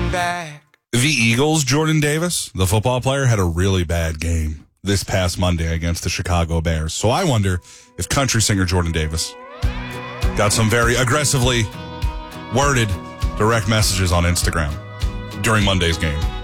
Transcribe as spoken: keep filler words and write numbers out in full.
coming back. The Eagles, Jordan Davis, the football player, had a really bad game this past Monday against the Chicago Bears. So I wonder if country singer Jordan Davis got some very aggressively worded direct messages on Instagram during Monday's game.